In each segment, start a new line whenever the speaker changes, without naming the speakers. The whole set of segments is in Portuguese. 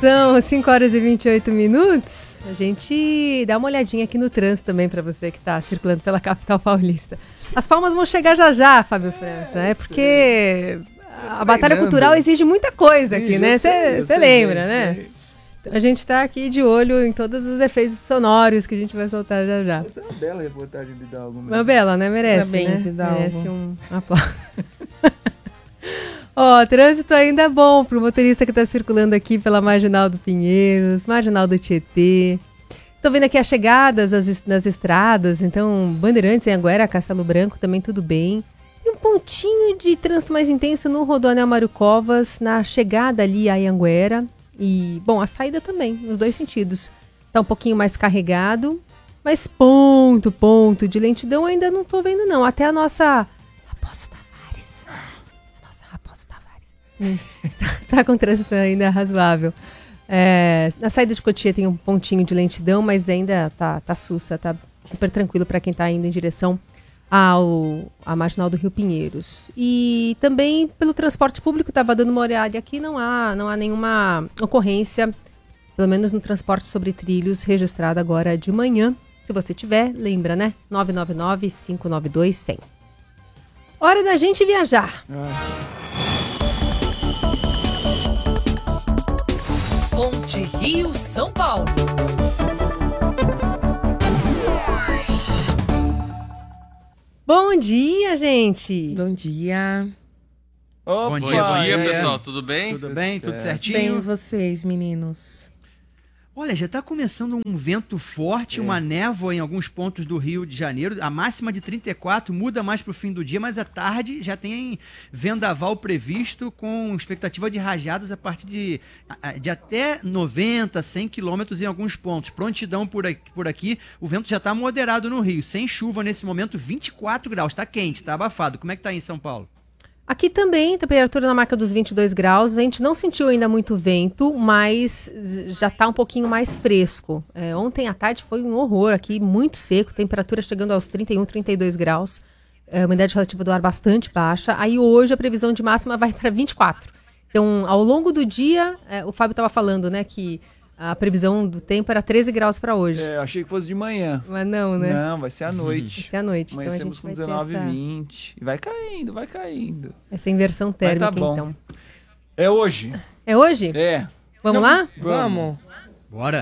São 5 horas e 28 minutos. A gente dá uma olhadinha aqui no trânsito também para você que está circulando pela capital paulista. As palmas vão chegar já já, Fábio França. É porque a batalha cultural exige muita coisa aqui, né? Você lembra, né? Então a gente está aqui de olho em todos os efeitos sonoros que a gente vai soltar já já.
Essa é uma bela reportagem de Hidalgo.
Uma bela, né? Merece,
Parabéns,
né?
Hidalgo.
Merece um aplauso. Ó, trânsito ainda é bom pro motorista que tá circulando aqui pela Marginal do Pinheiros, Marginal do Tietê. Tô vendo aqui as chegadas nas estradas, então Bandeirantes, Anhanguera, Castelo Branco, também tudo bem. E um pontinho de trânsito mais intenso no Rodoanel Mário Covas, na chegada ali a Anhanguera. E, bom, a saída também, nos dois sentidos. Tá um pouquinho mais carregado, mas ponto de lentidão ainda não tô vendo não. Até a nossa Raposo Tavares. A nossa Raposo Tavares. Tá com trânsito ainda razoável. Na saída de Cotia tem um pontinho de lentidão, mas ainda tá sussa, tá super tranquilo para quem tá indo em direção à Marginal do Rio Pinheiros. E também pelo transporte público, estava dando uma olhada aqui, não há nenhuma ocorrência, pelo menos no transporte sobre trilhos, registrado agora de manhã. Se você tiver, lembra, né? 999-592-100. Hora da gente viajar.
Ponte Rio-São Paulo.
Bom dia, gente!
Bom dia.
Opa,
Bom dia, pessoal. Tudo bem?
Tudo bem? Tudo certinho?
Bem vocês, meninos.
Olha, já está começando um vento forte, uma névoa em alguns pontos do Rio de Janeiro. A máxima de 34 muda mais para o fim do dia, mas à tarde já tem vendaval previsto com expectativa de rajadas a partir de até 90, 100 quilômetros em alguns pontos. Prontidão por aqui. O vento já está moderado no Rio, sem chuva nesse momento, 24 graus. Está quente, está abafado. Como é que está aí em São Paulo?
Aqui também, temperatura na marca dos 22 graus. A gente não sentiu ainda muito vento, mas já está um pouquinho mais fresco. Ontem à tarde foi um horror aqui, muito seco, temperatura chegando aos 31, 32 graus. Umidade relativa do ar bastante baixa. Aí hoje a previsão de máxima vai para 24. Então, ao longo do dia, o Fábio estava falando, né, que a previsão do tempo era 13 graus para hoje.
Achei que fosse de manhã.
Mas não, né?
Não, vai ser à noite.
Vai ser à noite.
Amanhecemos com 19 e 20. E vai caindo.
Essa inversão térmica,
tá bom.
então.
É hoje.
É hoje? Vamos lá?
Vamos.
Bora!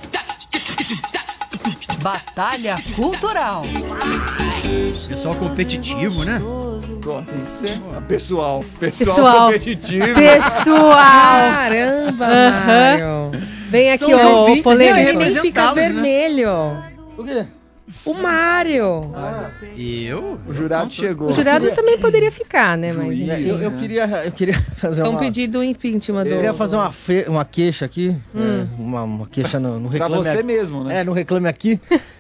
Batalha Cultural.
Pessoal competitivo, né?
Tem que ser. Pessoal competitivo.
Pessoal!
Caramba, Mário.
Vem aqui,
São os
ó,
ouvintes,
polêmico.
Ele nem fica
representados, né?
vermelho.
O quê?
O Mário.
Eu?
O jurado chegou.
O jurado também poderia ficar, né? Mas
Juiz.
Eu queria fazer
É um
uma...
pedido do impeachment do...
Eu queria fazer uma queixa aqui, uma queixa no
Pra
Reclame
você
Aqui.
mesmo, né?
No Reclame Aqui,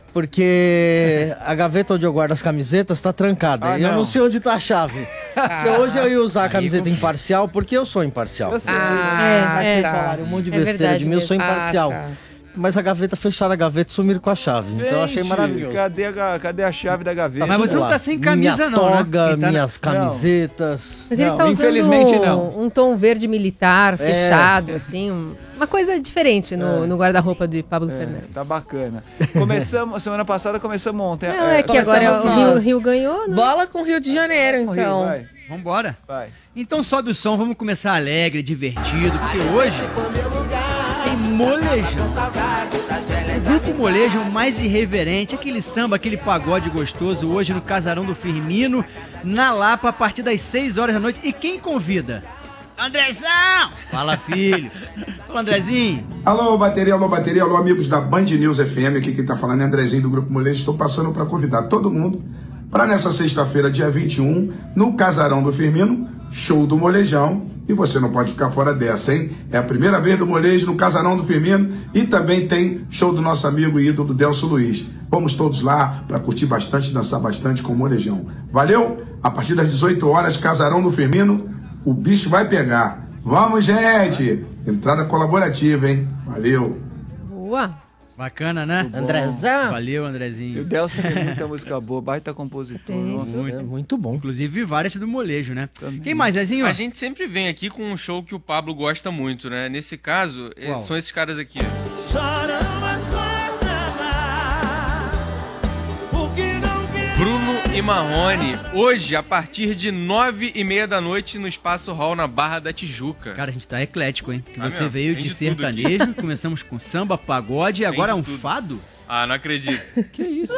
porque a gaveta onde eu guardo as camisetas tá trancada. E eu não sei onde tá a chave. Porque hoje eu ia usar a camiseta imparcial, porque eu sou imparcial.
Eu sei.
Vocês
tá.
falaram um monte de
É
besteira
verdade
de mim, eu sou
mesmo.
imparcial.
Tá.
Mas a gaveta, fecharam a gaveta e sumiram com a chave. Então eu achei
Gente,
maravilhoso.
Cadê a chave da gaveta?
Mas você não tá sem camisa,
minha
não, né?
toga,
Quem tá na-
minhas camisetas.
Mas ele
Não,
tá usando
infelizmente não.
um tom verde militar, fechado, assim, uma coisa diferente no guarda-roupa de Pablo Fernandes.
Tá bacana. Semana passada começamos ontem.
Não, é que agora
começamos
o
nós.
Rio ganhou, né?
Bola com o Rio de Janeiro, então.
Vai.
Vambora. Então sobe o som, vamos começar alegre, divertido, porque hoje tem molejão. O grupo Molejo mais irreverente, aquele samba, aquele pagode gostoso, hoje no Casarão do Firmino, na Lapa, a partir das 6 horas da noite. E quem convida? Andrezão! Fala, filho. Fala, Andrezinho.
Alô, bateria, alô, amigos da Band News FM, aqui quem tá falando é Andrezinho do Grupo Molejo. Estou passando para convidar todo mundo para nessa sexta-feira, dia 21, no Casarão do Firmino, show do Molejão. E você não pode ficar fora dessa, hein? É a primeira vez do Molejo no Casarão do Firmino e também tem show do nosso amigo e ídolo Delcio Luiz. Vamos todos lá para curtir bastante, dançar bastante com o Molejão. Valeu? A partir das 18 horas, Casarão do Firmino, o bicho vai pegar. Vamos, gente! Entrada colaborativa, hein? Valeu!
Boa!
Bacana, né?
Andrezão.
Valeu,
E o
Andrezinho.
Delcio tem muita música boa, baita compositor. Nossa.
Muito bom.
Inclusive várias do molejo, né?
Também.
Quem mais, Zezinho?
A gente sempre vem aqui com um show que o Pablo gosta muito, né? Nesse caso,
Qual?
são esses caras aqui. Bruno e Marrone, hoje, a partir de 9h30 da noite, no Espaço Hall, na Barra da Tijuca.
Cara, a gente tá eclético, hein? Que
Ah,
você
meu,
veio
tem
de
de tudo
sertanejo, começamos com samba, pagode e agora
de
um
tudo.
fado?
Ah, não acredito.
Que isso?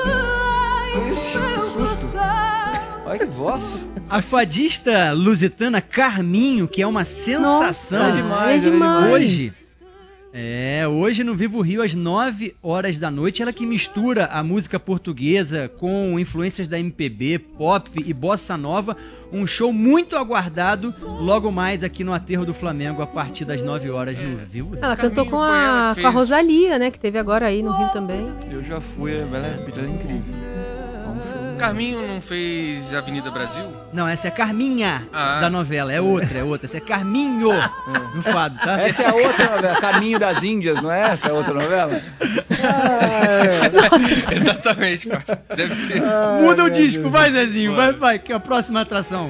Olha que voz.
A fadista lusitana Carminho, que é uma sensação.
Nossa,
demais,
é demais.
Hoje no Vivo Rio, às 9h da noite, ela que mistura a música portuguesa com influências da MPB, pop e bossa nova. Um show muito aguardado, logo mais aqui no Aterro do Flamengo, a partir das 9h no Vivo Rio.
Ela cantou com
foi ela
a,
que
com a
fez.
Rosalia, né? Que teve agora aí no Rio também.
Eu já fui, ela é incrível.
Carminho não fez Avenida Brasil?
Não, essa é a Carminha
Ah.
da novela, é outra. Essa é Carminho do fado, tá?
Essa é a outra novela, Caminho das Índias, não é essa a outra novela?
Exatamente, cara. Deve ser.
Muda o disco, vai, Zezinho, vai, que é a próxima atração.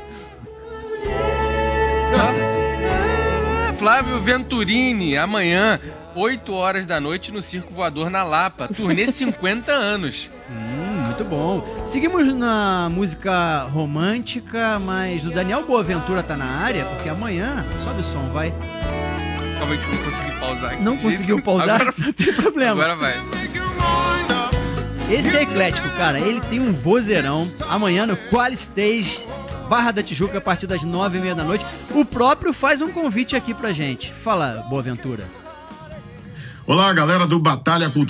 Flávio Venturini, amanhã, 8h da noite, no Circo Voador na Lapa. Turnê 50 anos.
Muito bom. Seguimos na música romântica, mas o Daniel Boaventura tá na área, porque amanhã, sobe o som, vai.
Calma aí que eu não consegui pausar aqui.
Não conseguiu pausar?
Agora,
Não tem problema.
agora vai.
Esse é eclético, cara. Ele tem um vozeirão. Amanhã no Qual Stage, Barra da Tijuca, a partir das 9h30 da noite. O próprio faz um convite aqui pra gente. Fala, Boaventura.
Olá, galera do Batalha Cultural.